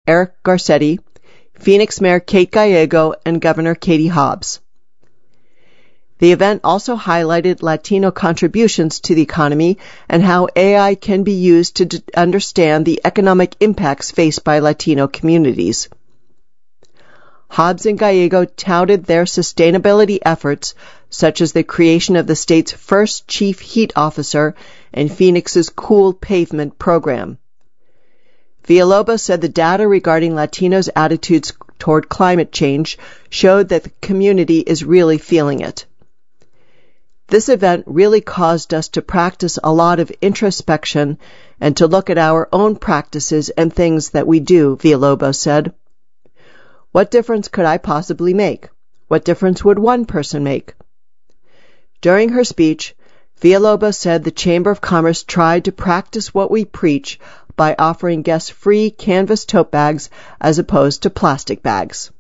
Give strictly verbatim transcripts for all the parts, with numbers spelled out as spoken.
Eric Garcetti, Phoenix Mayor Kate Gallego, and Governor Katie Hobbs. The event also highlighted Latino contributions to the economy and how A I can be used to d- understand the economic impacts faced by Latino communities. Hobbs and Gallego touted their sustainability efforts, such as the creation of the state's first chief heat officer and Phoenix's Cool Pavement program. Villalobos said the data regarding Latinos' attitudes toward climate change showed that the community is really feeling it. This event really caused us to practice a lot of introspection and to look at our own practices and things that we do, Villalobos said. What difference could I possibly make? What difference would one person make? During her speech, Villalobos said the Chamber of Commerce tried to practice what we preach by offering guests free canvas tote bags as opposed to plastic bags.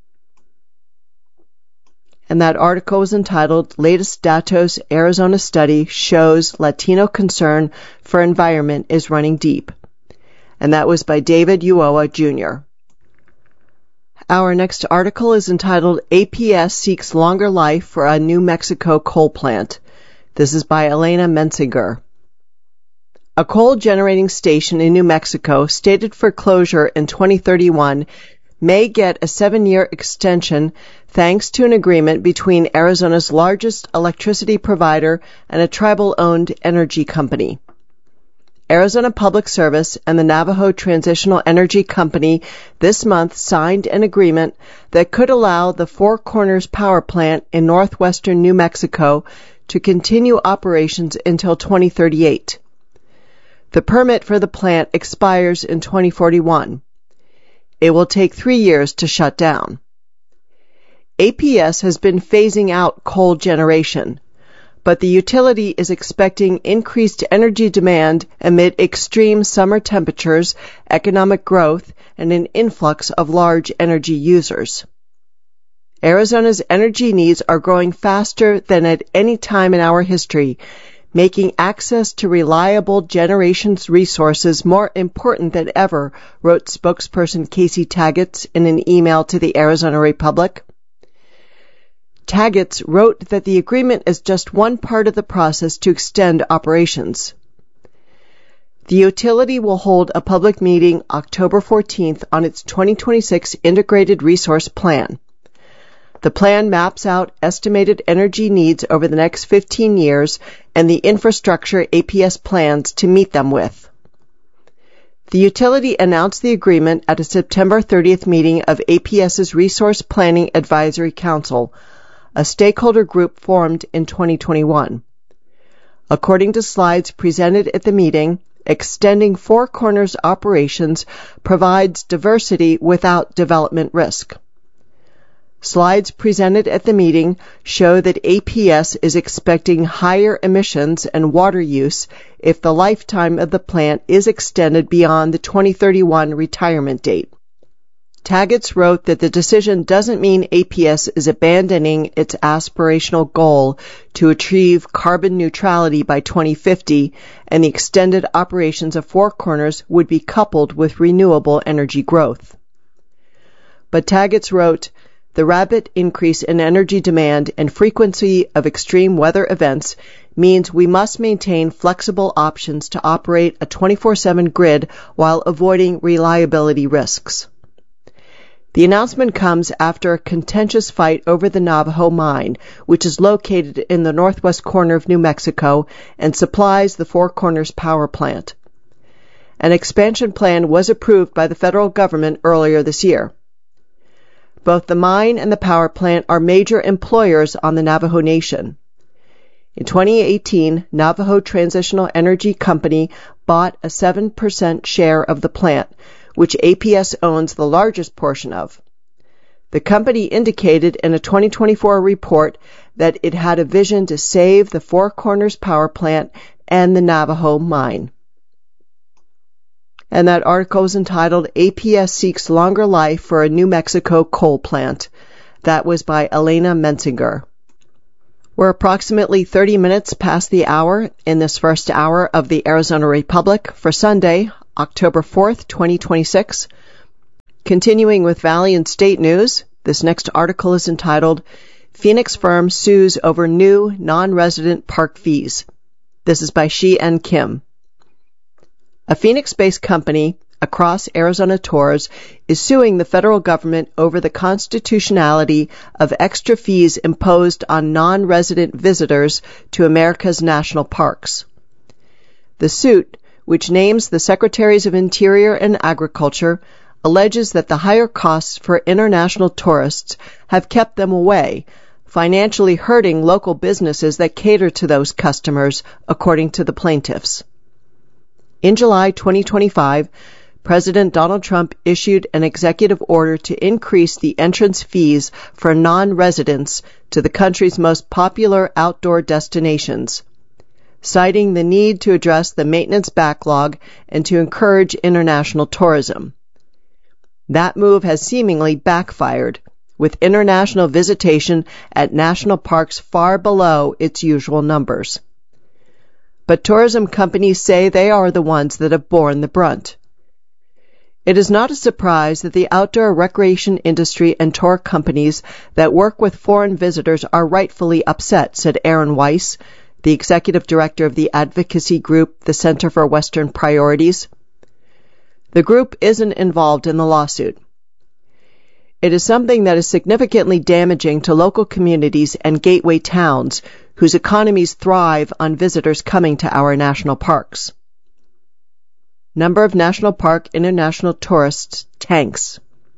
And that article was entitled, Latest Datos Arizona Study Shows Latino Concern for Environment is Running Deep. And that was by David Uoa, Junior Our next article is entitled, A P S Seeks Longer Life for a New Mexico Coal Plant. This is by Elena Mensinger. A coal generating station in New Mexico, slated for closure in twenty thirty-one, may get a seven-year extension thanks to an agreement between Arizona's largest electricity provider and a tribal-owned energy company. Arizona Public Service and the Navajo Transitional Energy Company this month signed an agreement that could allow the Four Corners Power Plant in northwestern New Mexico to continue operations until twenty thirty-eight. The permit for the plant expires in twenty forty-one. It will take three years to shut down. A P S has been phasing out coal generation, but the utility is expecting increased energy demand amid extreme summer temperatures, economic growth, and an influx of large energy users. Arizona's energy needs are growing faster than at any time in our history, making access to reliable generation resources more important than ever, wrote spokesperson Casey Taggets in an email to the Arizona Republic. Taggets wrote that the agreement is just one part of the process to extend operations. The utility will hold a public meeting October fourteenth on its twenty twenty-six Integrated Resource Plan. The plan maps out estimated energy needs over the next fifteen years and the infrastructure A P S plans to meet them with. The utility announced the agreement at a September thirtieth meeting of APS's Resource Planning Advisory Council, a stakeholder group formed in twenty twenty-one. According to slides presented at the meeting, extending Four Corners operations provides diversity without development risk. Slides presented at the meeting show that A P S is expecting higher emissions and water use if the lifetime of the plant is extended beyond the twenty thirty-one retirement date. Taggets wrote that the decision doesn't mean A P S is abandoning its aspirational goal to achieve carbon neutrality by twenty fifty, and the extended operations of Four Corners would be coupled with renewable energy growth. But Taggets wrote, the rapid increase in energy demand and frequency of extreme weather events means we must maintain flexible options to operate a twenty-four seven grid while avoiding reliability risks. The announcement comes after a contentious fight over the Navajo mine, which is located in the northwest corner of New Mexico and supplies the Four Corners power plant. An expansion plan was approved by the federal government earlier this year. Both the mine and the power plant are major employers on the Navajo Nation. In twenty eighteen, Navajo Transitional Energy Company bought a seven percent share of the plant, which A P S owns the largest portion of. The company indicated in a twenty twenty-four report that it had a vision to save the Four Corners power plant and the Navajo mine. And that article is entitled, A P S Seeks Longer Life for a New Mexico Coal Plant. That was by Elena Mensinger. We're approximately thirty minutes past the hour in this first hour of the Arizona Republic for Sunday, October fourth, twenty twenty-six. Continuing with Valley and State news, this next article is entitled, Phoenix Firm Sues Over New Non-Resident Park Fees. This is by Shi and Kim. A Phoenix-based company, Across Arizona Tours, is suing the federal government over the constitutionality of extra fees imposed on non-resident visitors to America's national parks. The suit, which names the Secretaries of Interior and Agriculture, alleges that the higher costs for international tourists have kept them away, financially hurting local businesses that cater to those customers, according to the plaintiffs. In July twenty twenty-five, President Donald Trump issued an executive order to increase the entrance fees for non-residents to the country's most popular outdoor destinations, citing the need to address the maintenance backlog and to encourage international tourism. That move has seemingly backfired, with international visitation at national parks far below its usual numbers. But tourism companies say they are the ones that have borne the brunt. It is not a surprise that the outdoor recreation industry and tour companies that work with foreign visitors are rightfully upset, said Aaron Weiss, the executive director of the advocacy group, the Center for Western Priorities. The group isn't involved in the lawsuit. It is something that is significantly damaging to local communities and gateway towns whose economies thrive on visitors coming to our national parks. Number of national park international tourists tanks.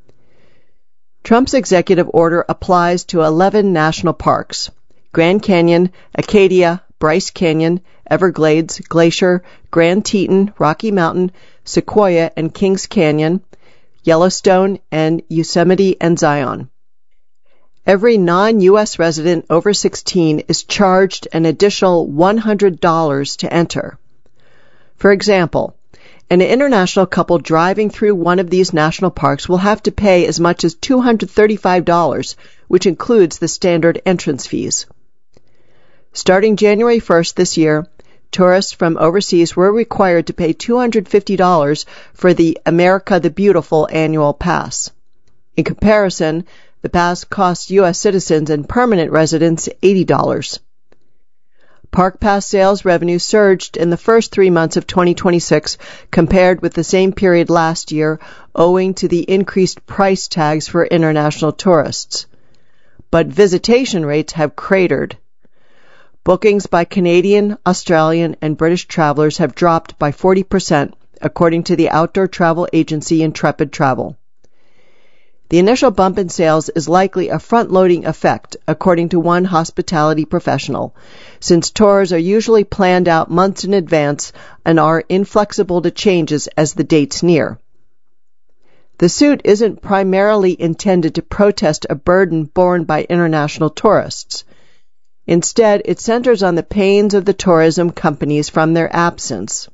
Trump's executive order applies to eleven national parks: Grand Canyon, Acadia, Bryce Canyon, Everglades, Glacier, Grand Teton, Rocky Mountain, Sequoia and Kings Canyon, Yellowstone, and Yosemite and Zion. Every non-U S resident over sixteen is charged an additional one hundred dollars to enter. For example, an international couple driving through one of these national parks will have to pay as much as two hundred thirty-five dollars, which includes the standard entrance fees. Starting January first this year, tourists from overseas were required to pay two hundred fifty dollars for the America the Beautiful annual pass. In comparison, the pass costs U S citizens and permanent residents eighty dollars. Park Pass sales revenue surged in the first three months of twenty twenty-six compared with the same period last year, owing to the increased price tags for international tourists. But visitation rates have cratered. Bookings by Canadian, Australian, and British travelers have dropped by forty percent, according to the outdoor travel agency Intrepid Travel. The initial bump in sales is likely a front-loading effect, according to one hospitality professional, since tours are usually planned out months in advance and are inflexible to changes as the dates near. The suit isn't primarily intended to protest a burden borne by international tourists. Instead, it centers on the pains of the tourism companies from their absence.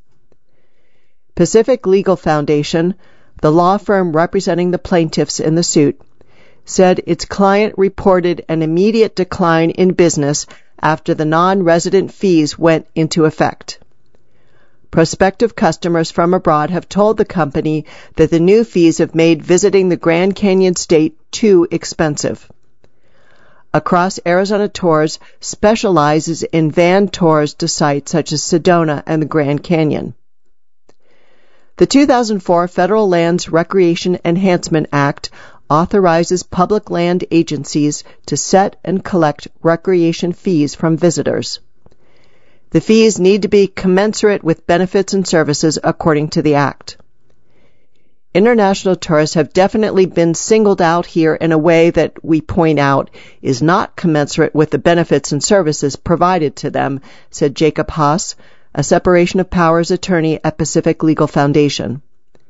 Pacific Legal Foundation, the law firm representing the plaintiffs in the suit, said its client reported an immediate decline in business after the non-resident fees went into effect. Prospective customers from abroad have told the company that the new fees have made visiting the Grand Canyon State too expensive. Across Arizona Tours specializes in van tours to sites such as Sedona and the Grand Canyon. The two thousand four Federal Lands Recreation Enhancement Act authorizes public land agencies to set and collect recreation fees from visitors. The fees need to be commensurate with benefits and services according to the Act. International tourists have definitely been singled out here in a way that we point out is not commensurate with the benefits and services provided to them, said Jacob Haas, a separation of powers attorney at Pacific Legal Foundation.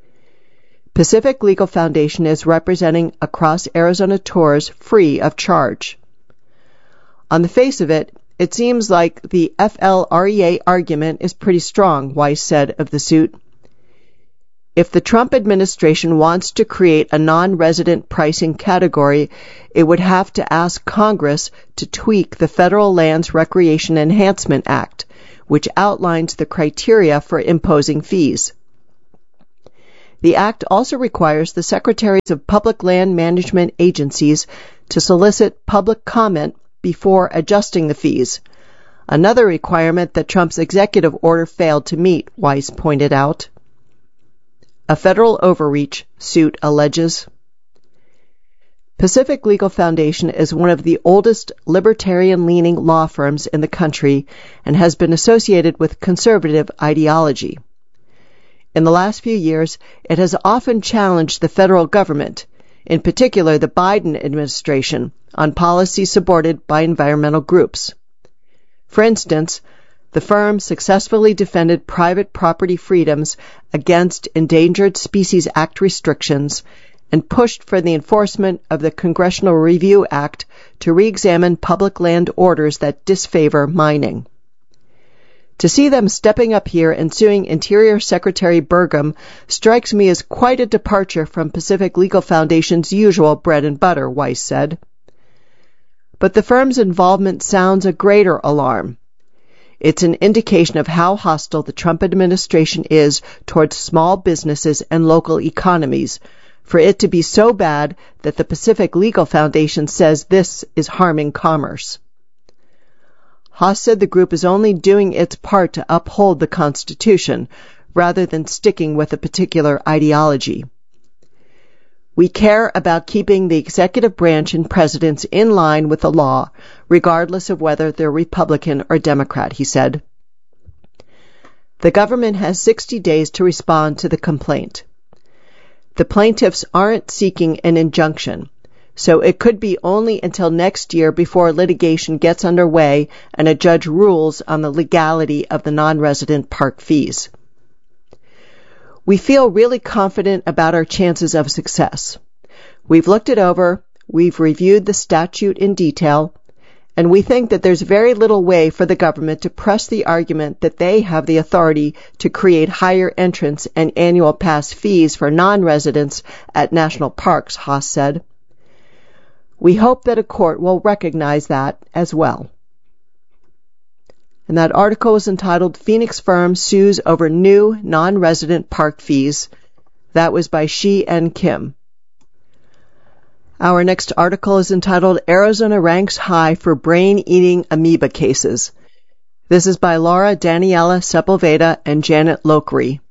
Pacific Legal Foundation is representing Across Arizona Tours free of charge. On the face of it, it seems like the F L R E A argument is pretty strong, Weiss said of the suit. If the Trump administration wants to create a non-resident pricing category, it would have to ask Congress to tweak the Federal Lands Recreation Enhancement Act, which outlines the criteria for imposing fees. The act also requires the secretaries of public land management agencies to solicit public comment before adjusting the fees, another requirement that Trump's executive order failed to meet, Weiss pointed out. A federal overreach, suit alleges. Pacific Legal Foundation is one of the oldest libertarian-leaning law firms in the country and has been associated with conservative ideology. In the last few years, it has often challenged the federal government, in particular the Biden administration, on policies supported by environmental groups. For instance, the firm successfully defended private property freedoms against Endangered Species Act restrictions and pushed for the enforcement of the Congressional Review Act to re-examine public land orders that disfavor mining. To see them stepping up here and suing Interior Secretary Burgum strikes me as quite a departure from Pacific Legal Foundation's usual bread and butter, Weiss said. But the firm's involvement sounds a greater alarm. It's an indication of how hostile the Trump administration is towards small businesses and local economies, for it to be so bad that the Pacific Legal Foundation says this is harming commerce. Haas said the group is only doing its part to uphold the Constitution, rather than sticking with a particular ideology. We care about keeping the executive branch and presidents in line with the law, regardless of whether they're Republican or Democrat, he said. The government has sixty days to respond to the complaint. The plaintiffs aren't seeking an injunction, so it could be only until next year before litigation gets underway and a judge rules on the legality of the non-resident park fees. We feel really confident about our chances of success. We've looked it over, we've reviewed the statute in detail, and we think that there's very little way for the government to press the argument that they have the authority to create higher entrance and annual pass fees for non-residents at national parks, Haas said. We hope that a court will recognize that as well. And that article is entitled Phoenix Firm Sues Over New Non-Resident Park Fees. That was by Shi and Kim. Our next article is entitled Arizona Ranks High for Brain-Eating Amoeba Cases. This is by Laura Daniela Sepulveda and Janet Lokri.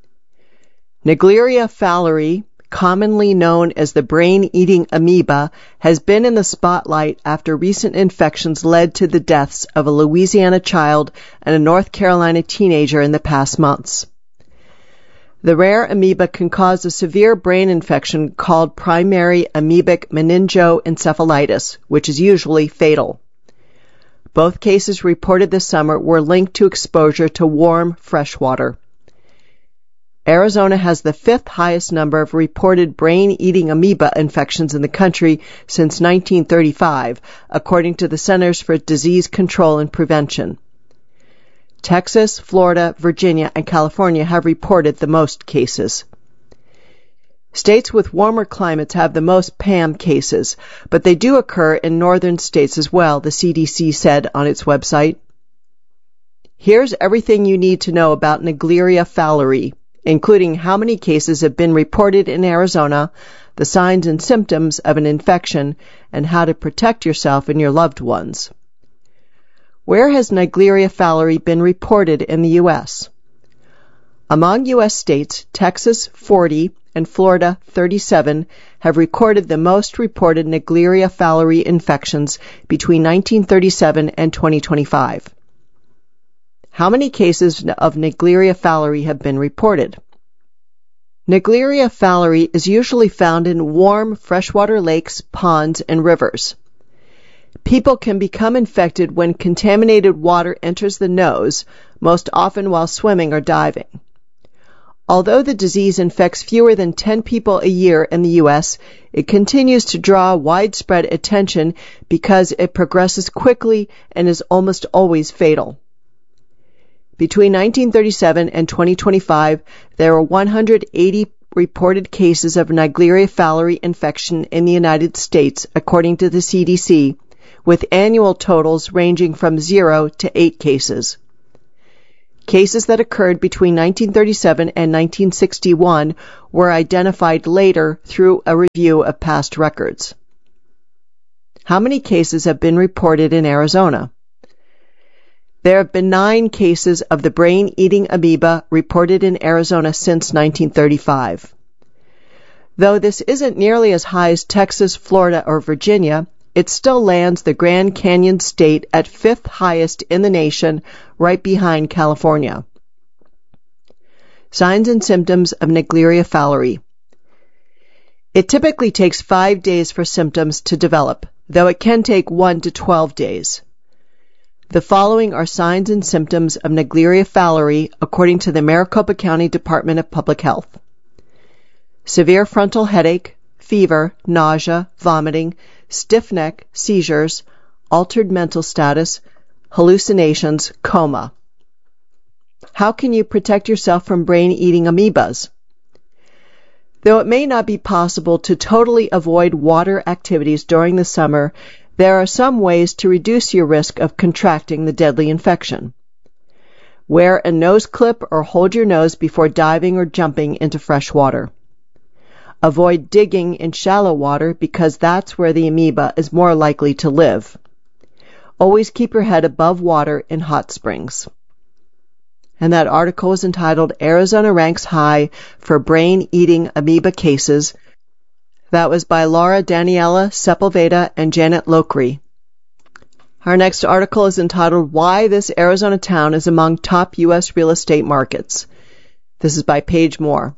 Naegleria fowleri, commonly known as the brain-eating amoeba, has been in the spotlight after recent infections led to the deaths of a Louisiana child and a North Carolina teenager in the past months. The rare amoeba can cause a severe brain infection called primary amoebic meningoencephalitis, which is usually fatal. Both cases reported this summer were linked to exposure to warm freshwater. Arizona has the fifth highest number of reported brain-eating amoeba infections in the country since nineteen thirty-five, according to the Centers for Disease Control and Prevention. Texas, Florida, Virginia, and California have reported the most cases. States with warmer climates have the most P A M cases, but they do occur in northern states as well, the C D C said on its website. Here's everything you need to know about Naegleria fowleri, including how many cases have been reported in Arizona, the signs and symptoms of an infection, and how to protect yourself and your loved ones. Where has Naegleria fowleri been reported in the U S? Among U S states, Texas forty and Florida thirty-seven have recorded the most reported Naegleria fowleri infections between nineteen thirty-seven and twenty twenty-five. How many cases of Naegleria fowleri have been reported? Naegleria fowleri is usually found in warm freshwater lakes, ponds, and rivers. People can become infected when contaminated water enters the nose, most often while swimming or diving. Although the disease infects fewer than ten people a year in the U S, it continues to draw widespread attention because it progresses quickly and is almost always fatal. Between nineteen thirty-seven and twenty twenty-five, there were one hundred eighty reported cases of Naegleria fowleri infection in the United States, according to the C D C, with annual totals ranging from zero to eight cases. Cases that occurred between nineteen thirty-seven and nineteen sixty-one were identified later through a review of past records. How many cases have been reported in Arizona? There have been nine cases of the brain-eating amoeba reported in Arizona since nineteen thirty-five. Though this isn't nearly as high as Texas, Florida, or Virginia, it still lands the Grand Canyon state at fifth highest in the nation, right behind California. Signs and symptoms of Naegleria fowleri. It typically takes five days for symptoms to develop, though it can take one to twelve days. The following are signs and symptoms of Naegleria fowleri according to the Maricopa County Department of Public Health. Severe frontal headache, fever, nausea, vomiting, stiff neck, seizures, altered mental status, hallucinations, coma. How can you protect yourself from brain-eating amoebas? Though it may not be possible to totally avoid water activities during the summer, there are some ways to reduce your risk of contracting the deadly infection. Wear a nose clip or hold your nose before diving or jumping into fresh water. Avoid digging in shallow water because that's where the amoeba is more likely to live. Always keep your head above water in hot springs. And that article is entitled Arizona Ranks High for Brain-Eating Amoeba Cases. That was by Laura Daniela Sepulveda and Janet Lockery. Our next article is entitled Why This Arizona Town is Among Top U S Real Estate Markets. This is by Paige Moore.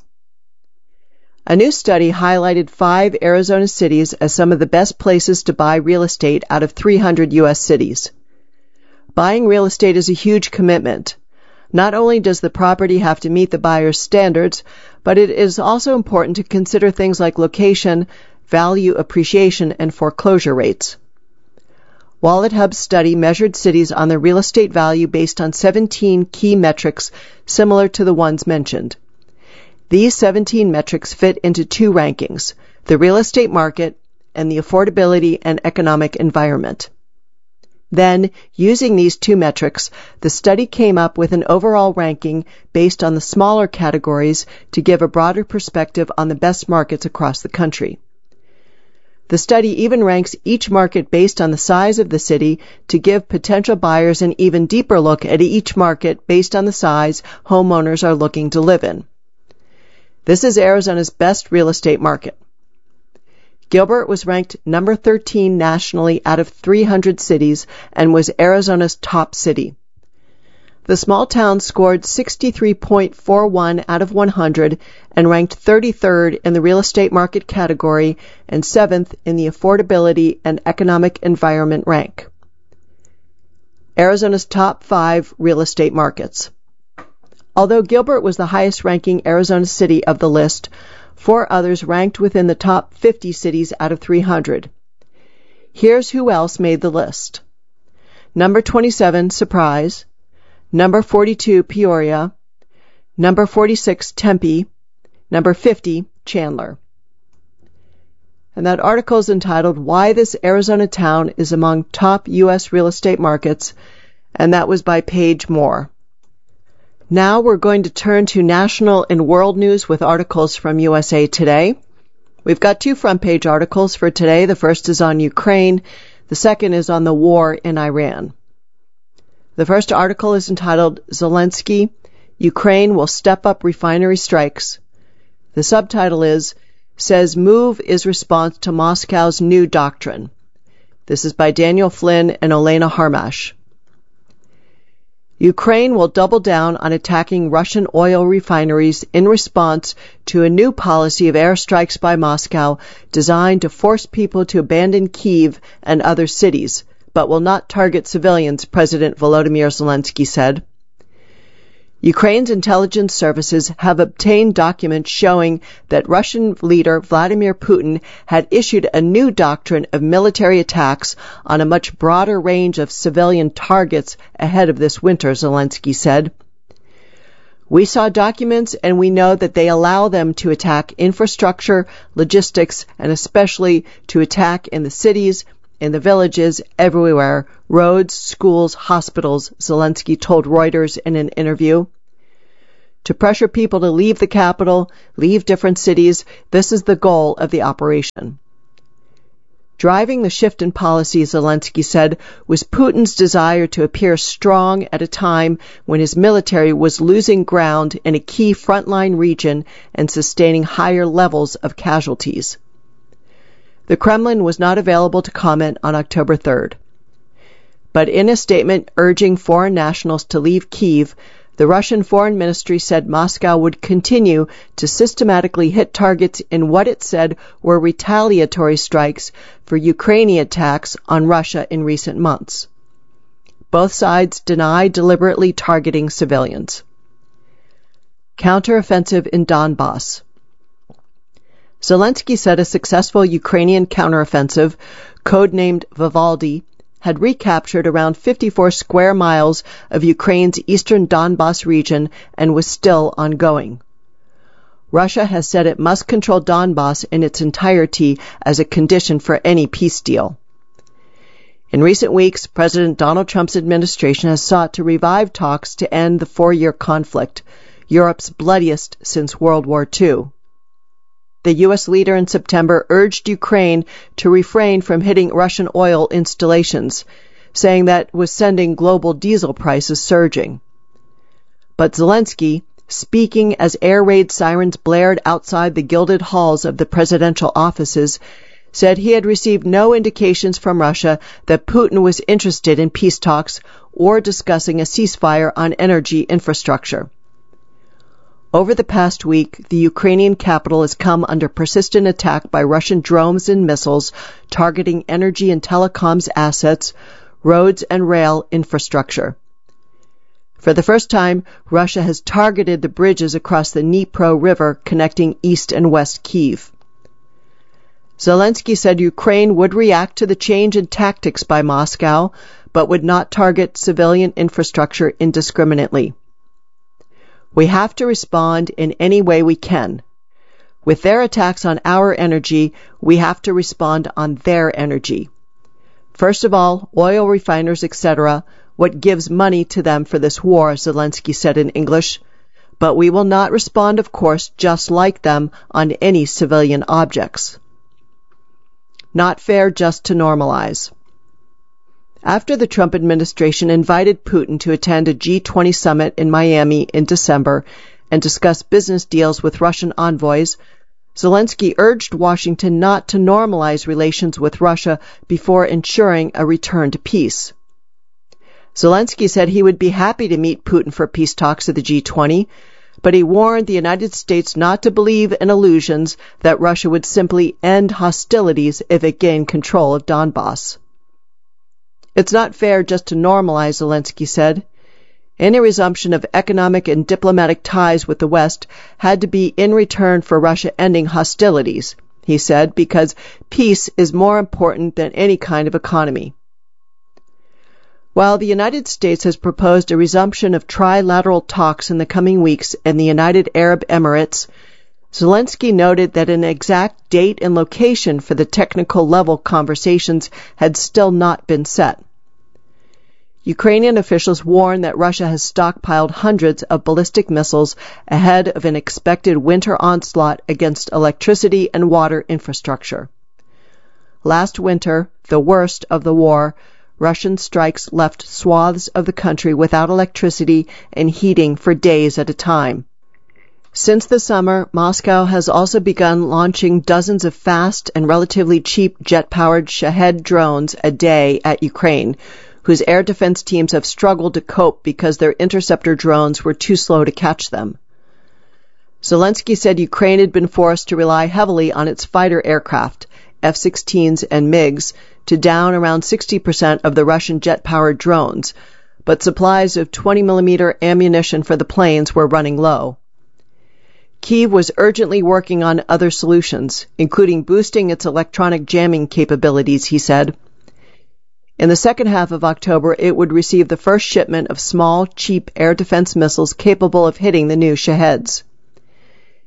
A new study highlighted five Arizona cities as some of the best places to buy real estate out of three hundred U S cities. Buying real estate is a huge commitment. Not only does the property have to meet the buyer's standards, but it is also important to consider things like location, value appreciation, and foreclosure rates. WalletHub's study measured cities on their real estate value based on seventeen key metrics similar to the ones mentioned. These seventeen metrics fit into two rankings, the real estate market and the affordability and economic environment. Then, using these two metrics, the study came up with an overall ranking based on the smaller categories to give a broader perspective on the best markets across the country. The study even ranks each market based on the size of the city to give potential buyers an even deeper look at each market based on the size homeowners are looking to live in. This is Arizona's best real estate market. Gilbert was ranked number thirteen nationally out of three hundred cities and was Arizona's top city. The small town scored sixty-three point four one out of one hundred and ranked thirty-third in the real estate market category and seventh in the affordability and economic environment rank. Arizona's top five real estate markets. Although Gilbert was the highest-ranking Arizona city of the list, four others ranked within the top fifty cities out of three hundred. Here's who else made the list. Number twenty-seven, Surprise. Number forty-two, Peoria. Number forty-six, Tempe. Number fifty, Chandler. And that article is entitled Why This Arizona Town is Among Top U S Real Estate Markets, and that was by Paige Moore. Now we're going to turn to national and world news with articles from U S A Today. We've got two front-page articles for today. The first is on Ukraine. The second is on the war in Iran. The first article is entitled Zelensky, Ukraine will step up refinery strikes. The subtitle is, Says Move is Response to Moscow's New Doctrine. This is by Daniel Flynn and Olena Harmash. Ukraine will double down on attacking Russian oil refineries in response to a new policy of airstrikes by Moscow designed to force people to abandon Kyiv and other cities, but will not target civilians, President Volodymyr Zelensky said. Ukraine's intelligence services have obtained documents showing that Russian leader Vladimir Putin had issued a new doctrine of military attacks on a much broader range of civilian targets ahead of this winter, Zelensky said. We saw documents and we know that they allow them to attack infrastructure, logistics, and especially to attack in the cities in the villages, everywhere, roads, schools, hospitals, Zelensky told Reuters in an interview. To pressure people to leave the capital, leave different cities, this is the goal of the operation. Driving the shift in policy, Zelensky said, was Putin's desire to appear strong at a time when his military was losing ground in a key frontline region and sustaining higher levels of casualties. The Kremlin was not available to comment on October third. But in a statement urging foreign nationals to leave Kyiv, the Russian Foreign Ministry said Moscow would continue to systematically hit targets in what it said were retaliatory strikes for Ukrainian attacks on Russia in recent months. Both sides deny deliberately targeting civilians. Counteroffensive in Donbass. Zelensky said a successful Ukrainian counteroffensive, codenamed Vivaldi, had recaptured around fifty-four square miles of Ukraine's eastern Donbass region and was still ongoing. Russia has said it must control Donbass in its entirety as a condition for any peace deal. In recent weeks, President Donald Trump's administration has sought to revive talks to end the four-year conflict, Europe's bloodiest since World War Two. The U S leader in September urged Ukraine to refrain from hitting Russian oil installations, saying that was sending global diesel prices surging. But Zelensky, speaking as air raid sirens blared outside the gilded halls of the presidential offices, said he had received no indications from Russia that Putin was interested in peace talks or discussing a ceasefire on energy infrastructure. Over the past week, the Ukrainian capital has come under persistent attack by Russian drones and missiles targeting energy and telecoms assets, roads and rail infrastructure. For the first time, Russia has targeted the bridges across the Dnipro River connecting East and West Kyiv. Zelensky said Ukraine would react to the change in tactics by Moscow, but would not target civilian infrastructure indiscriminately. We have to respond in any way we can. With their attacks on our energy, we have to respond on their energy. First of all, oil refiners, et cetera, what gives money to them for this war, Zelensky said in English. But we will not respond, of course, just like them on any civilian objects. Not fair just to normalize. After the Trump administration invited Putin to attend a G twenty summit in Miami in December and discuss business deals with Russian envoys, Zelensky urged Washington not to normalize relations with Russia before ensuring a return to peace. Zelensky said he would be happy to meet Putin for peace talks at the G twenty, but he warned the United States not to believe in illusions that Russia would simply end hostilities if it gained control of Donbass. It's not fair just to normalize, Zelensky said. Any resumption of economic and diplomatic ties with the West had to be in return for Russia ending hostilities, he said, because peace is more important than any kind of economy. While the United States has proposed a resumption of trilateral talks in the coming weeks in the United Arab Emirates, Zelensky noted that an exact date and location for the technical level conversations had still not been set. Ukrainian officials warn that Russia has stockpiled hundreds of ballistic missiles ahead of an expected winter onslaught against electricity and water infrastructure. Last winter, the worst of the war, Russian strikes left swaths of the country without electricity and heating for days at a time. Since the summer, Moscow has also begun launching dozens of fast and relatively cheap jet-powered Shahed drones a day at Ukraine, whose air defense teams have struggled to cope because their interceptor drones were too slow to catch them. Zelensky said Ukraine had been forced to rely heavily on its fighter aircraft, F sixteens and MiGs, to down around sixty percent of the Russian jet-powered drones, but supplies of twenty millimeter ammunition for the planes were running low. Kyiv was urgently working on other solutions, including boosting its electronic jamming capabilities, he said. In the second half of October, it would receive the first shipment of small, cheap air defense missiles capable of hitting the new Shaheds.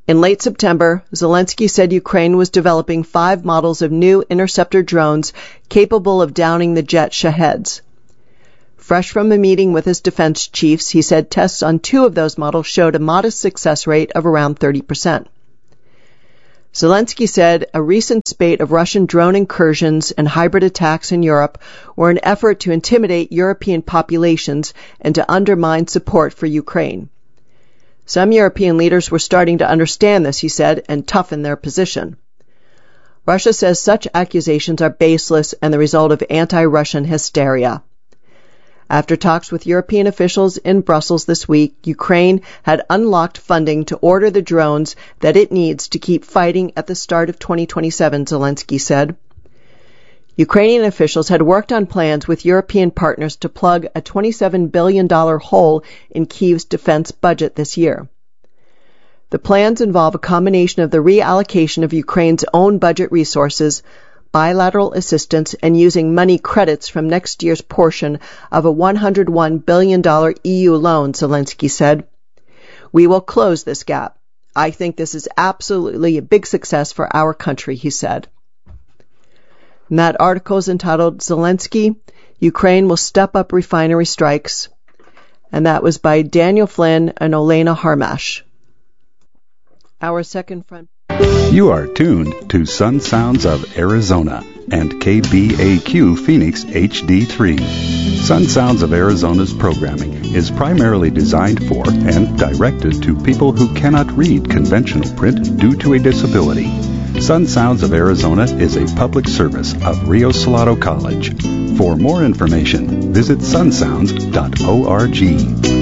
In late September, Zelensky said Ukraine was developing five models of new interceptor drones capable of downing the jet Shaheds. Fresh from a meeting with his defense chiefs, he said tests on two of those models showed a modest success rate of around thirty percent. Zelensky said a recent spate of Russian drone incursions and hybrid attacks in Europe were an effort to intimidate European populations and to undermine support for Ukraine. Some European leaders were starting to understand this, he said, and toughen their position. Russia says such accusations are baseless and the result of anti-Russian hysteria. After talks with European officials in Brussels this week, Ukraine had unlocked funding to order the drones that it needs to keep fighting at the start of twenty twenty-seven, Zelensky said. Ukrainian officials had worked on plans with European partners to plug a twenty-seven billion dollars hole in Kyiv's defense budget this year. The plans involve a combination of the reallocation of Ukraine's own budget resources, bilateral assistance, and using money credits from next year's portion of a one hundred one billion dollars E U loan, Zelensky said. We will close this gap. I think this is absolutely a big success for our country, he said. And that article is entitled, Zelensky, Ukraine will step up refinery strikes. And that was by Daniel Flynn and Olena Harmash. Our second front. You are tuned to Sun Sounds of Arizona and K B A Q Phoenix H D three. Sun Sounds of Arizona's programming is primarily designed for and directed to people who cannot read conventional print due to a disability. Sun Sounds of Arizona is a public service of Rio Salado College. For more information, visit sun sounds dot org.